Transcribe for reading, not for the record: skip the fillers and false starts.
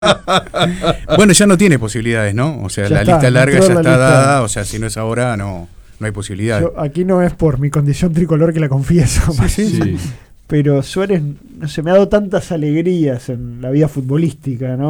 Bueno, ya no tiene posibilidades, ¿no? O sea, Ya la está, lista larga entró ya la está lista. dada, o sea, si no es ahora, no hay posibilidades. Aquí no es por mi condición tricolor que la confieso, Sí. pero Suárez, no sé, me ha dado tantas alegrías en la vida futbolística, ¿no?